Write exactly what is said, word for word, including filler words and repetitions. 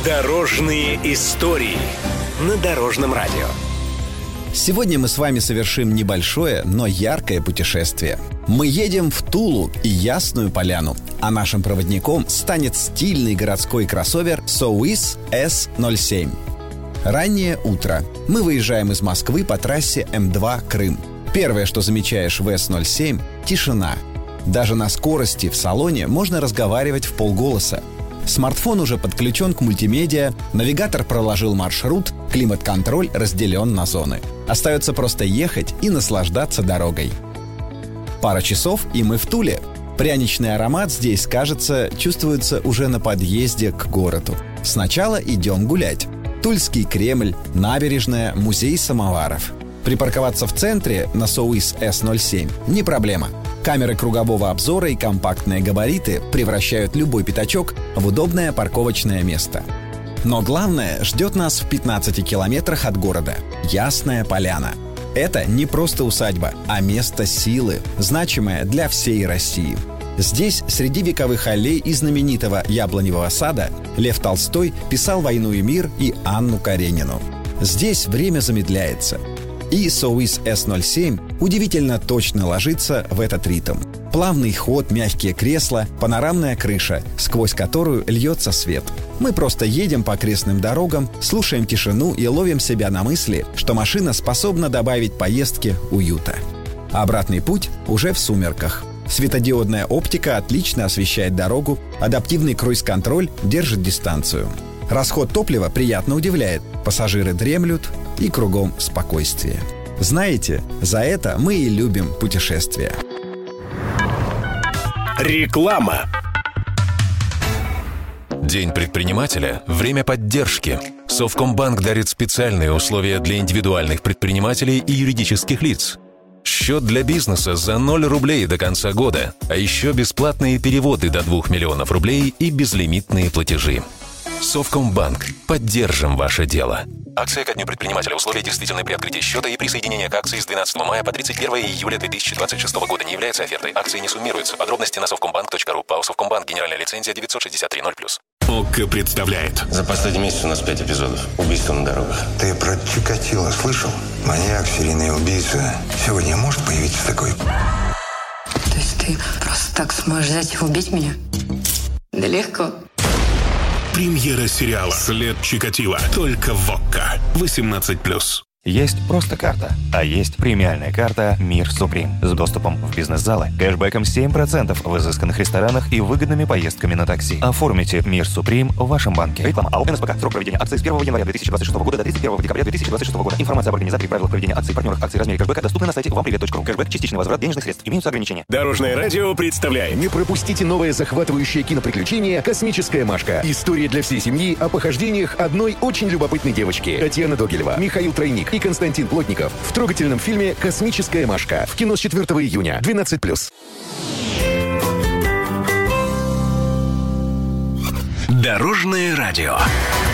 Дорожные истории на Дорожном радио. Сегодня мы с вами совершим небольшое, но яркое путешествие. Мы едем в Тулу и Ясную Поляну, а нашим проводником станет стильный городской кроссовер Sowiz эс ноль семь. Раннее утро. Мы выезжаем из Москвы по трассе эм два Крым. Первое, что замечаешь в эс ноль семь – тишина. Даже на скорости в салоне можно разговаривать в полголоса. Смартфон уже подключен к мультимедиа, навигатор проложил маршрут, климат-контроль разделен на зоны. Остается просто ехать и наслаждаться дорогой. Пара часов, и мы в Туле. Пряничный аромат здесь, кажется, чувствуется уже на подъезде к городу. Сначала идем гулять. Тульский Кремль, набережная, музей самоваров. Припарковаться в центре на Sowiz эс ноль семь не проблема. Камеры кругового обзора и компактные габариты превращают любой пятачок в удобное парковочное место. Но главное ждет нас в пятнадцати километрах от города – Ясная Поляна. Это не просто усадьба, а место силы, значимое для всей России. Здесь, среди вековых аллей и знаменитого яблоневого сада, Лев Толстой писал «Войну и мир» и Анну Каренину. Здесь время замедляется. И Sowiz эс ноль семь удивительно точно ложится в этот ритм. Плавный ход, мягкие кресла, панорамная крыша, сквозь которую льется свет. Мы просто едем по окрестным дорогам, слушаем тишину и ловим себя на мысли, что машина способна добавить поездке уюта. Обратный путь уже в сумерках. Светодиодная оптика отлично освещает дорогу, адаптивный круиз-контроль держит дистанцию. Расход топлива приятно удивляет, пассажиры дремлют, и кругом спокойствие. Знаете, за это мы и любим путешествия. Реклама. День предпринимателя – время поддержки. Совкомбанк дарит специальные условия для индивидуальных предпринимателей и юридических лиц. Счет для бизнеса за ноль рублей до конца года, а еще бесплатные переводы до двух миллионов рублей и безлимитные платежи. Совкомбанк. Поддержим ваше дело. Акция ко дню предпринимателя. Условия действительны при открытии счета и присоединение к акции с двенадцатого мая по тридцать первое июля две тысячи двадцать шестого года не является офертой. Акции не суммируются. Подробности на совкомбанк точка ру. ПАО «Совкомбанк». Генеральная лицензия девятьсот шестьдесят три ноль плюс. ОККО представляет. За последний месяц у нас пять эпизодов. Убийство на дорогах. Ты про Чикатило слышал? Маньяк, серийный убийца. Сегодня может появиться такой? То есть ты просто так сможешь взять и убить меня? Да легко. Премьера сериала «След Чикатило». Только в ОККО. восемнадцать плюс. Есть просто карта, а есть премиальная карта «Мир Суприм» с доступом в бизнес-залы, кэшбэком семь процентов в изысканных ресторанах и выгодными поездками на такси. Оформите «Мир Суприм» в вашем банке. Реклама. АО «НСПК». Срок проведения акции с первого января две тысячи двадцать шестого года до тридцать первого декабря две тысячи двадцать шестого года. Информация об организации, правилах проведения акций, партнерах акций, размере кэшбэка доступна на сайте вам привет точка ру. Кэшбэк – частичный возврат денежных средств. Имеются ограничения. Дорожное радио представляет. Не пропустите новое захватывающее киноприключение «Космическая Машка». История для всей семьи о похождениях одной очень любопытной девочки. Татьяна Догилева, Михаил Тройник и Константин Плотников в трогательном фильме «Космическая Машка». В кино с четвёртого июня. двенадцать плюс. Дорожное радио.